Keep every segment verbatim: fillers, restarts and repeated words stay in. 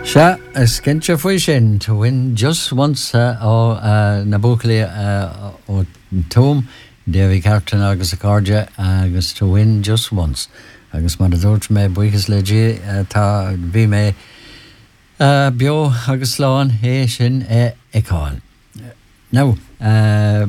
Sha skencha foi sin to win just once uh, o uh, na bucli uh, o tom Davy Carton agus a cardia agus to win just once agus mar dúirt me buchas le dí uh, tá bhí me uh, bio agus láin é sin é icáil. Now uh,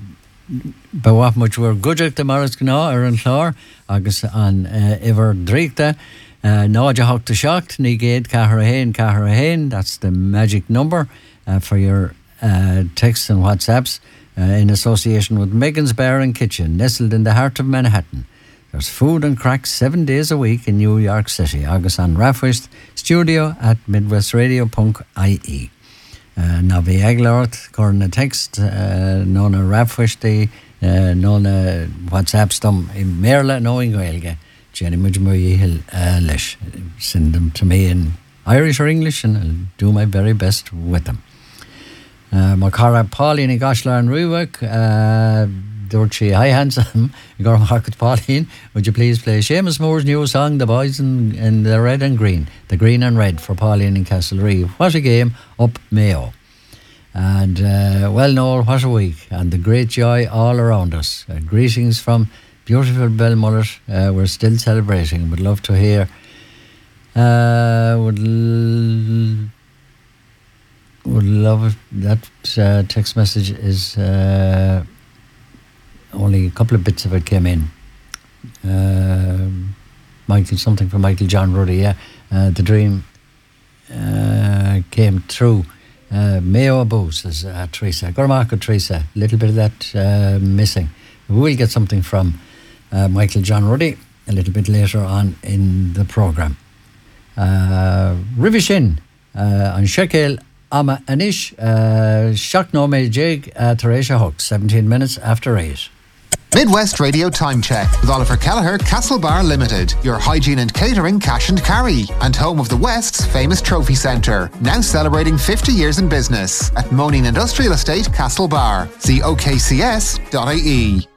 Bawap much were gudjak de maras gná ar an chlár agus an uh, iver dríta uh, náide hochta seacht ní géad cahar a hain cahar a hain. That's the magic number uh, for your uh, texts and WhatsApps uh, in association with Megan's Bar and Kitchen, nestled in the heart of Manhattan. There's food and cracks seven days a week in New York City. Agus an Rafwist studio at midwest radio dot I E. Uh, na bhí eagleart gur na text uh, nó na rapfuistí uh, nó na WhatsApp stom I méarla nó in Gaeilge. Jenny muid mu dhíhil uh, leis. Send them to me in Irish or English and I'll do my very best with them. Uh, my cara Pauline in Gashlar and Ruick, uh, Dorchi, hi handsome, Gar Market Pauline, would you please play Seamus Moore's new song, The Boys in, in the Red and Green, the Green and Red for Pauline in Castlereagh. What a game up Mayo. And uh, well, Noel, what a week, and the great joy all around us. Uh, greetings from beautiful Belmullet. Uh, we're still celebrating. Would love to hear. Uh, would l- would love it. That uh, text message is. Uh, Only a couple of bits of it came in. Uh, Michael, something from Michael John Ruddy, yeah. Uh, the dream uh, came through. Uh, Mayo Abu, says uh, Teresa. Gormarco Teresa. A little bit of that uh, missing. We will get something from uh, Michael John Ruddy a little bit later on in the programme. Uh, Rivishin uh, on Shekel Ama Anish. Uh, Shakno Me Jig Teresa Hook. seventeen minutes after eight. Midwest Radio Time Check with Oliver Kelleher, Castlebar Limited, your hygiene and catering cash and carry, and home of the West's famous trophy centre, now celebrating fifty years in business at Moaning Industrial Estate, Castlebar. See O K C S dot I E.